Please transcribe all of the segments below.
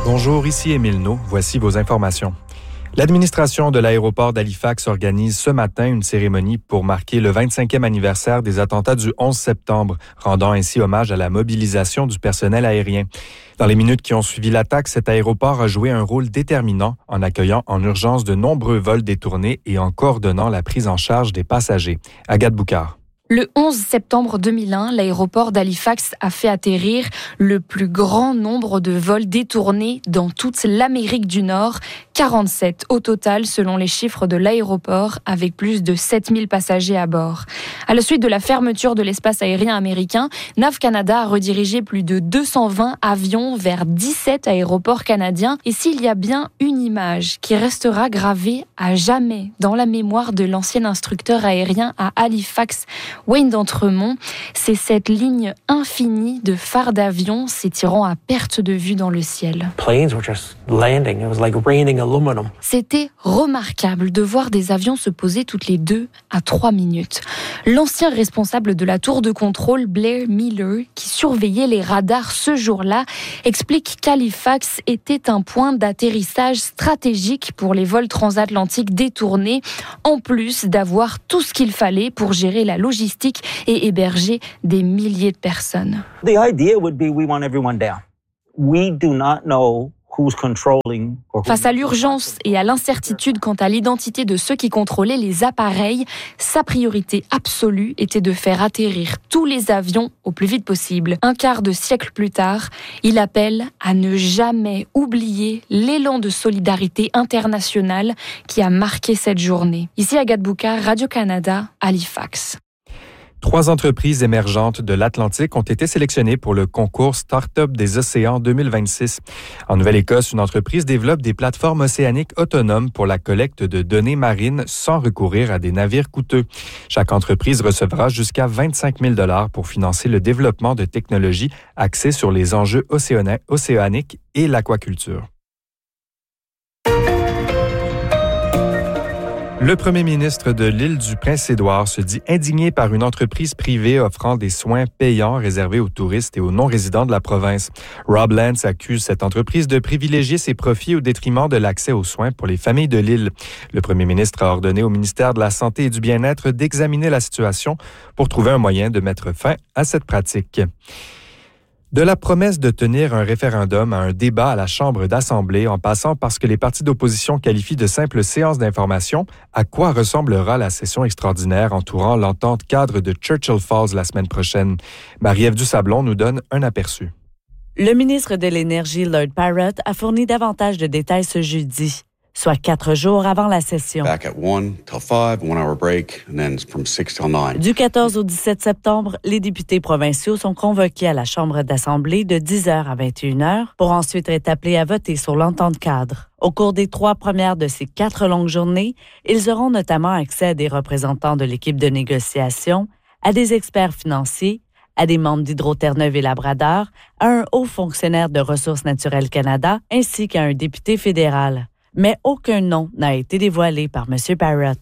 Bonjour, ici Émile Naud. Voici vos informations. L'administration de l'aéroport d'Halifax organise ce matin une cérémonie pour marquer le 25e anniversaire des attentats du 11 septembre, rendant ainsi hommage à la mobilisation du personnel aérien. Dans les minutes qui ont suivi l'attaque, cet aéroport a joué un rôle déterminant en accueillant en urgence de nombreux vols détournés et en coordonnant la prise en charge des passagers. Agathe Boucard. Le 11 septembre 2001, l'aéroport d'Halifax a fait atterrir le plus grand nombre de vols détournés dans toute l'Amérique du Nord, 47 au total selon les chiffres de l'aéroport, avec plus de 7000 passagers à bord. À la suite de la fermeture de l'espace aérien américain, NAV Canada a redirigé plus de 220 avions vers 17 aéroports canadiens. Et s'il y a bien une image qui restera gravée à jamais dans la mémoire de l'ancien instructeur aérien à Halifax, Wayne d'Entremont, c'est cette ligne infinie de phares d'avions s'étirant à perte de vue dans le ciel. C'était remarquable de voir des avions se poser toutes les 2 à 3 minutes. L'ancien responsable de la tour de contrôle, Blair Miller, qui surveillait les radars ce jour-là, explique qu'Halifax était un point d'atterrissage stratégique pour les vols transatlantiques détournés, en plus d'avoir tout ce qu'il fallait pour gérer la logistique et héberger des milliers de personnes. The idea would be we want everyone down. We do not know who's controlling. Face à l'urgence et à l'incertitude quant à l'identité de ceux qui contrôlaient les appareils, sa priorité absolue était de faire atterrir tous les avions au plus vite possible. Un quart de siècle plus tard, il appelle à ne jamais oublier l'élan de solidarité internationale qui a marqué cette journée. Ici Agathe Boucard, Radio-Canada, Halifax. 3 entreprises émergentes de l'Atlantique ont été sélectionnées pour le concours Start-up des océans 2026. En Nouvelle-Écosse, une entreprise développe des plateformes océaniques autonomes pour la collecte de données marines sans recourir à des navires coûteux. Chaque entreprise recevra jusqu'à 25 000 $ pour financer le développement de technologies axées sur les enjeux océaniques et l'aquaculture. Le premier ministre de l'île du Prince-Édouard se dit indigné par une entreprise privée offrant des soins payants réservés aux touristes et aux non-résidents de la province. Rob Lance accuse cette entreprise de privilégier ses profits au détriment de l'accès aux soins pour les familles de l'île. Le premier ministre a ordonné au ministère de la Santé et du Bien-être d'examiner la situation pour trouver un moyen de mettre fin à cette pratique. De la promesse de tenir un référendum à un débat à la Chambre d'Assemblée, en passant par ce que les partis d'opposition qualifient de simple séance d'information, à quoi ressemblera la session extraordinaire entourant l'entente cadre de Churchill Falls la semaine prochaine? Marie-Ève Dusablon nous donne un aperçu. Le ministre de l'Énergie, Lord Parrott, a fourni davantage de détails ce jeudi, soit 4 jours avant la session. Du 14 au 17 septembre, les députés provinciaux sont convoqués à la Chambre d'Assemblée de 10h à 21h pour ensuite être appelés à voter sur l'entente cadre. Au cours des 3 premières de ces 4 longues journées, ils auront notamment accès à des représentants de l'équipe de négociation, à des experts financiers, à des membres d'Hydro-Terre-Neuve et Labrador, à un haut fonctionnaire de Ressources naturelles Canada ainsi qu'à un député fédéral. Mais aucun nom n'a été dévoilé par M. Parrott.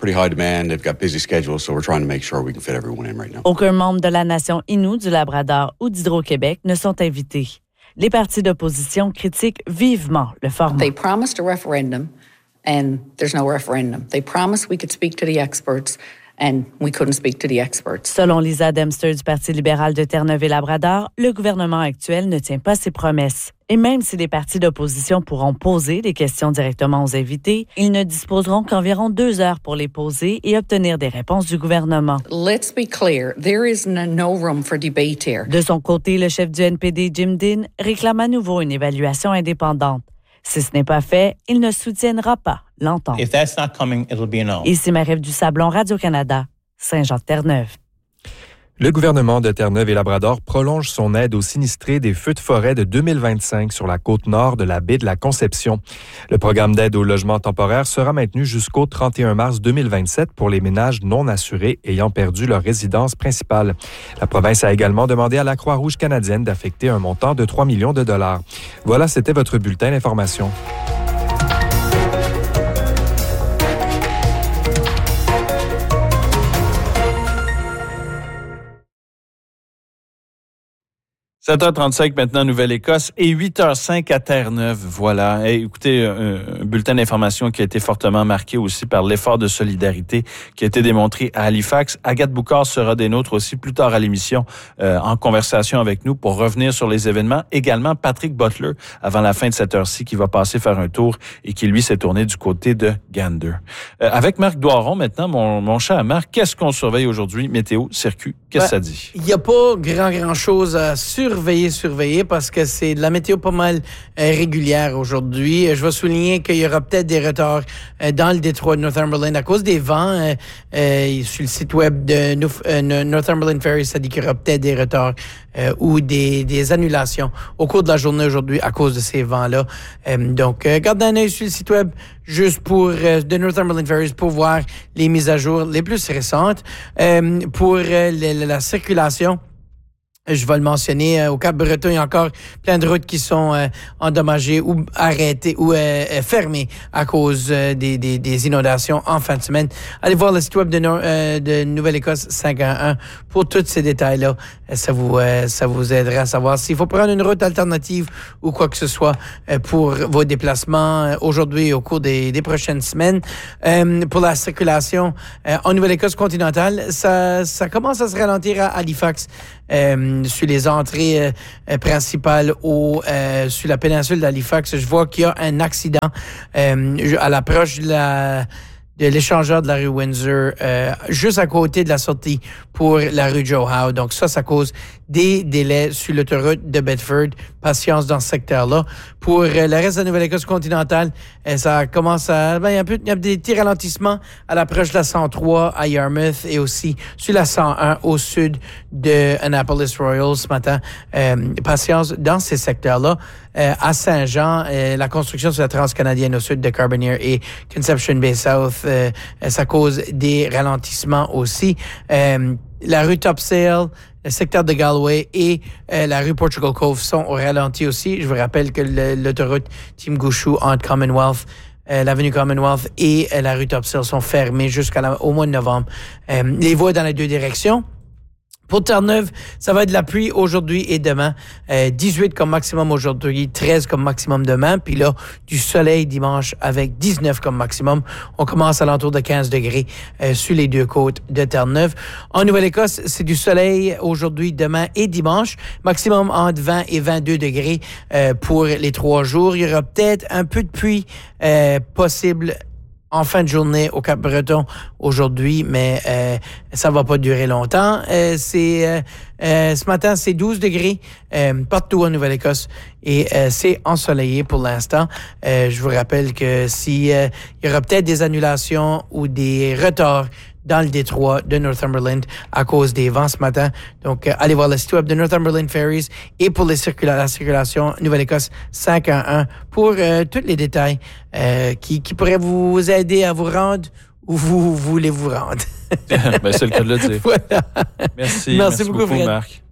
Aucun membre de la nation Innu, du Labrador ou d'Hydro-Québec ne sont invités. Les partis d'opposition critiquent vivement le format. They promised a referendum and there's no referendum. They promised we could speak to the experts and we couldn't speak to the experts. Selon Lisa Dempster du Parti libéral de Terre-Neuve et Labrador, le gouvernement actuel ne tient pas ses promesses. Et même si les partis d'opposition pourront poser des questions directement aux invités, ils ne disposeront qu'environ 2 heures pour les poser et obtenir des réponses du gouvernement. Let's be clear, there is no room for debate here. De son côté, le chef du NPD, Jim Dean, réclame à nouveau une évaluation indépendante. Si ce n'est pas fait, il ne soutiendra pas l'entente. If that's not coming, it'll be a no. Ici Marie-Ève Dusablon, Radio-Canada, Saint-Jean-de-Terre-Neuve. Le gouvernement de Terre-Neuve et Labrador prolonge son aide aux sinistrés des feux de forêt de 2025 sur la côte nord de la baie de la Conception. Le programme d'aide au logement temporaire sera maintenu jusqu'au 31 mars 2027 pour les ménages non assurés ayant perdu leur résidence principale. La province a également demandé à la Croix-Rouge canadienne d'affecter un montant de 3 millions de dollars. Voilà, c'était votre bulletin d'information. 7h35 maintenant, Nouvelle-Écosse, et 8h05 à Terre-Neuve. Voilà. Et écoutez, un bulletin d'information qui a été fortement marqué aussi par l'effort de solidarité qui a été démontré à Halifax. Agathe Boucard sera des nôtres aussi plus tard à l'émission en conversation avec nous pour revenir sur les événements. Également, Patrick Butler, avant la fin de cette heure-ci, qui va passer faire un tour et qui, lui, s'est tourné du côté de Gander. Avec Marc Doiron, maintenant, mon cher Marc, qu'est-ce qu'on surveille aujourd'hui? Météo, circuit, qu'est-ce que ça dit? Il n'y a pas grand-chose à surveiller parce que c'est de la météo pas mal régulière aujourd'hui. Je vais souligner qu'il y aura peut-être des retards dans le détroit de Northumberland à cause des vents. Sur le site web de Northumberland Ferries, ça dit qu'il y aura peut-être des retards ou des annulations au cours de la journée aujourd'hui à cause de ces vents-là. Donc, gardez un œil sur le site web juste pour de Northumberland Ferries pour voir les mises à jour les plus récentes. Pour la circulation, je vais le mentionner, au Cap-Breton, il y a encore plein de routes qui sont endommagées ou arrêtées ou fermées à cause des inondations en fin de semaine. Allez voir le site web de Nouvelle-Écosse 511 pour tous ces détails-là. Ça vous aidera à savoir s'il faut prendre une route alternative ou quoi que ce soit pour vos déplacements aujourd'hui au cours des prochaines semaines. Pour la circulation en Nouvelle-Écosse continentale, ça commence à se ralentir à Halifax. Sur les entrées principales sur la péninsule d'Halifax, je vois qu'il y a un accident à l'approche de l'échangeur de la rue Windsor, juste à côté de la sortie pour la rue Joe Howe. Donc ça cause des délais sur l'autoroute de Bedford. Patience dans ce secteur-là. Pour le reste de la Nouvelle-Écosse continentale, ça commence à... il y a des petits ralentissements à l'approche de la 103 à Yarmouth et aussi sur la 101 au sud de Annapolis Royal ce matin. Patience dans ces secteurs-là. À Saint-Jean, la construction sur la transcanadienne au sud de Carbonear et Conception Bay South, ça cause des ralentissements aussi. La rue Topsail, le secteur de Galway et la rue Portugal Cove sont au ralenti aussi. Je vous rappelle que l'autoroute Tim Gouchou entre Commonwealth, l'avenue Commonwealth et la rue Topsail sont fermées jusqu'au mois de novembre. Les voies dans les deux directions. Pour Terre-Neuve, ça va être de la pluie aujourd'hui et demain. 18 comme maximum aujourd'hui, 13 comme maximum demain. Puis là, du soleil dimanche avec 19 comme maximum. On commence à l'entour de 15 degrés sur les deux côtes de Terre-Neuve. En Nouvelle-Écosse, c'est du soleil aujourd'hui, demain et dimanche. Maximum entre 20 et 22 degrés pour les 3 jours. Il y aura peut-être un peu de pluie possible en fin de journée au Cap-Breton aujourd'hui, mais ça va pas durer longtemps. Ce matin, c'est 12 degrés partout en Nouvelle-Écosse et c'est ensoleillé pour l'instant. Je vous rappelle que il y aura peut-être des annulations ou des retards dans le détroit de Northumberland à cause des vents ce matin. Donc, allez voir le site web de Northumberland Ferries et pour la circulation Nouvelle-Écosse 511 pour tous les détails qui pourraient vous aider à vous rendre où vous voulez vous rendre. C'est le cas de le dire. Voilà. Merci beaucoup, Marc.